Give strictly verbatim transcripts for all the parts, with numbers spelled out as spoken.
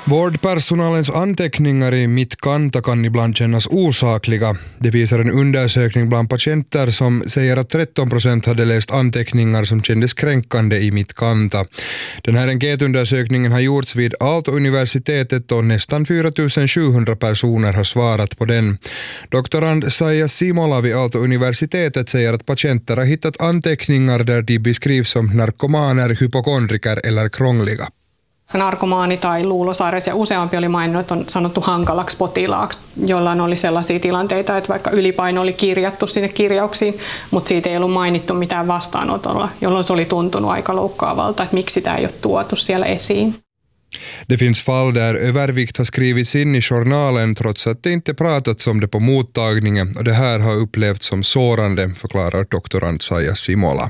Vårdpersonalens anteckningar i mittkanta kan ibland kännas osakliga. Det visar en undersökning bland patienter som säger att tretton procent hade läst anteckningar som kändes kränkande i mittkanta. Den här enkätundersökningen har gjorts vid Aalto-universitetet och nästan fyra tusen sjuhundra personer har svarat på den. Doktorand Saija Simola vid Aalto-universitetet säger att patienter har hittat anteckningar där de beskrivs som narkomaner, hypokondriker eller krångliga. Narkomaani tai luulosairas ja useampi oli maininnut, että on sanottu hankalaksi potilaaksi, jollain oli sellaisia tilanteita, että vaikka ylipaino oli kirjattu sinne kirjauksiin, mutta siitä ei ollut mainittu mitään vastaanotolla, jolloin se oli tuntunut aika loukkaavalta, että miksi sitä ei ole tuotu siellä esiin. Det finns fall där övervikt har skrivits in i journalen trots att det inte pratats om det på mottagningen och det här har upplevts som sårande, förklarar doktorand Saija Simola.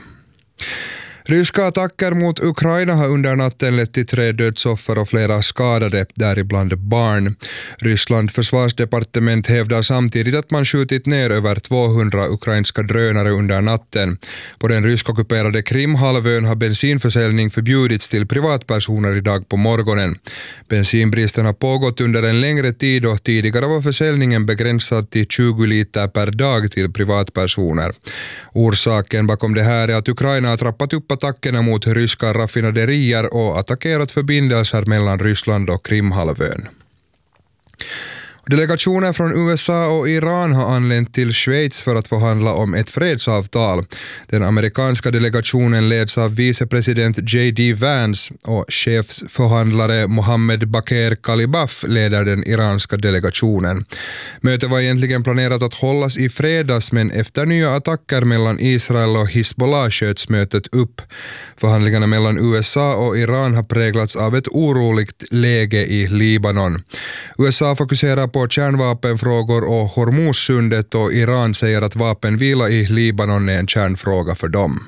Ryska attacker mot Ukraina har under natten lett till tre dödsoffer och flera skadade, däribland barn. Ryssland försvarsdepartement hävdar samtidigt att man skjutit ner över tvåhundra ukrainska drönare under natten. På den ryskockuperade Krimhalvön har bensinförsäljning förbjudits till privatpersoner idag på morgonen. Bensinbristen har pågått under en längre tid och tidigare var försäljningen begränsad till tjugo liter per dag till privatpersoner. Orsaken bakom det här är att Ukraina har trappat upp attackerna mot ryska raffinaderier och attackerat förbindelser mellan Ryssland och Krimhalvön. Delegationer från U S A och Iran har anlänt till Schweiz för att förhandla om ett fredsavtal. Den amerikanska delegationen leds av vicepresident J D Vance och chefsförhandlare Mohammed Bakr Kalibaf leder den iranska delegationen. Mötet var egentligen planerat att hållas i fredags, men efter nya attacker mellan Israel och Hizbollah sköts mötet upp. Förhandlingarna mellan U S A och Iran har präglats av ett oroligt läge i Libanon. U S A fokuserar på kärnvapenfrågor och Hormuzsundet och Iran säger att vapenvila i Libanon är en kärnfråga för dem.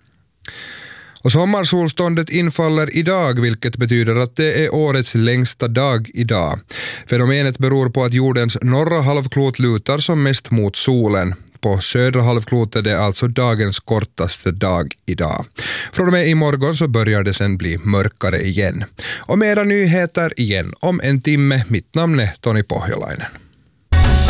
Och sommarsolståndet infaller idag, vilket betyder att det är årets längsta dag idag. Fenomenet beror på att jordens norra halvklot lutar som mest mot solen. På södra halvklotet är alltså dagens kortaste dag idag. Från och med imorgon så börjar det sen bli mörkare igen. Och mera nyheter igen om en timme. Mitt namn är Toni Pohjolainen.